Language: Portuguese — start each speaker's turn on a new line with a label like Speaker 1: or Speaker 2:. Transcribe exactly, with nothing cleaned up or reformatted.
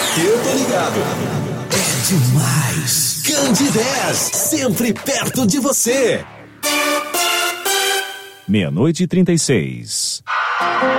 Speaker 1: Eu tô ligado. É demais. Candidez, sempre perto de você.
Speaker 2: Meia-noite e trinta e seis.